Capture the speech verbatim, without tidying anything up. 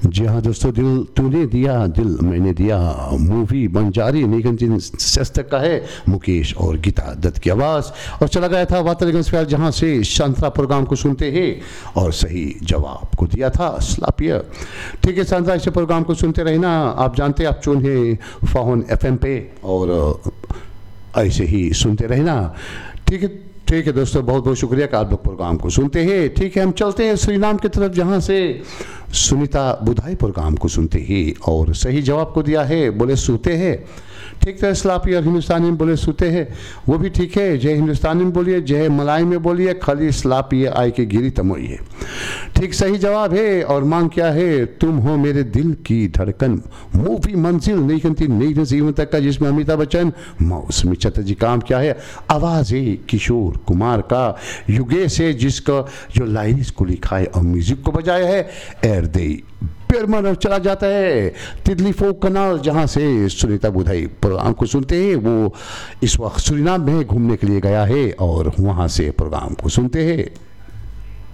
जी हाँ दोस्तों, दिल तूने दिया दिल मैंने दिया मूवी बंजारी निगम शस्त्र का है, मुकेश और गीता दत्त की आवाज़। और चला गया था वार्ता जहाँ से शांतरा प्रोग्राम को सुनते हैं और सही जवाब को दिया था स्लापिया। ठीक है शांतरा, इसे प्रोग्राम को सुनते रहना। आप जानते आप चुन है फाहन एफ एम पे और ऐसे ही सुनते रहना। ठीक है ठीक है दोस्तों, बहुत बहुत शुक्रिया कि आप लोग प्रोग्राम को सुनते हैं। ठीक है, हम चलते हैं सुरीनाम की तरफ जहाँ से सुनीता बुधाई प्रोग्राम को सुनते हैं और सही जवाब को दिया है, बोले सूते हैं। ठीक है, स्लापी और हिंदुस्तानी में बोले सूते हैं, वो भी ठीक है। जय हिंदुस्तानी में बोलिए, जय मलाई में बोलिए, खाली स्लापी आय के गिरी तमोई है। ठीक सही जवाब है। और मांग क्या है, तुम हो मेरे दिल की धड़कन, मूवी मंजिल नहीं करती नहीं नजीवन तक का, जिसमें अमिताभ बच्चन मौसमी चटर्जी। काम क्या है, आवाज़ है किशोर कुमार का, युगेश है जिसका जो लाइन्स को लिखा है और म्यूजिक को बजाया है एर दे पेरमन। चला जाता है तितली फोक कनाल जहाँ से सुनीता बुधाई प्रोग्राम को सुनते हैं। वो इस वक्त सुरीनाम में घूमने के लिए गया है और वहाँ से प्रोग्राम को सुनते हैं।